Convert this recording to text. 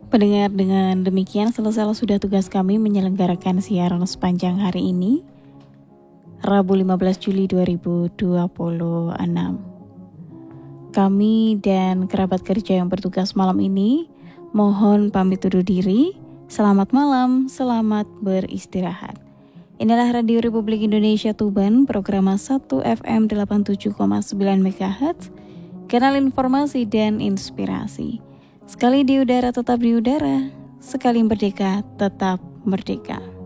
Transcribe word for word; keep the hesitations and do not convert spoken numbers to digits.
Pendengar, dengan demikian selesai sudah tugas kami menyelenggarakan siaran sepanjang hari ini, Rabu lima belas Juli dua ribu dua puluh enam. Kami dan kerabat kerja yang bertugas malam ini mohon pamit undur diri. Selamat malam, selamat beristirahat. Inilah Radio Republik Indonesia Tuban, program satu F M delapan puluh tujuh koma sembilan megahertz, kanal informasi dan inspirasi. Sekali di udara tetap di udara, sekali merdeka tetap merdeka.